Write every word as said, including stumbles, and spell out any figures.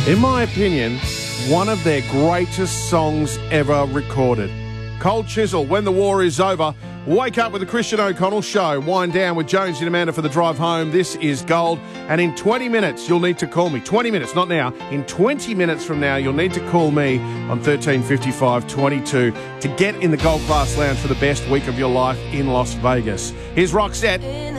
In my opinion, one of their greatest songs ever recorded. Cold Chisel, When the War Is Over. Wake up with the Christian O'Connell Show. Wind down with Jones and Amanda for the drive home. This is Gold. And in twenty minutes, you'll need to call me. twenty minutes, not now. In twenty minutes from now, you'll need to call me on thirteen fifty-five twenty-two to get in the Gold Class Lounge for the best week of your life in Las Vegas. Here's Roxette.